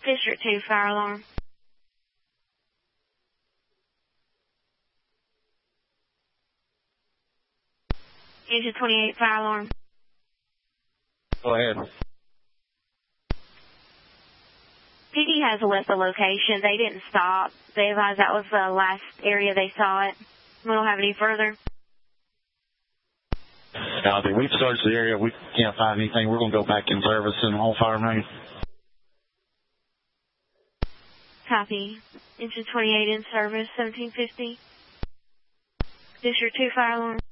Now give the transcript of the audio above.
District 2 fire alarm. Engine 28 fire alarm. Go ahead. PD has left the location. They didn't stop. They advised that was the last area they saw it. We don't have any further. Copy. We've searched the area. We can't find anything. We're going to go back in service and all fire main. Copy. Engine 28 in service, 1750. District 2 fire alarm.